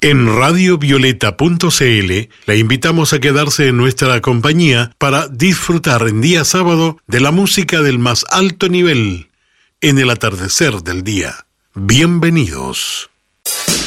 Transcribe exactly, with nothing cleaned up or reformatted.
En radio violeta punto c l la invitamos a quedarse en nuestra compañía para disfrutar en día sábado de la música del más alto nivel en el atardecer del día. Bienvenidos.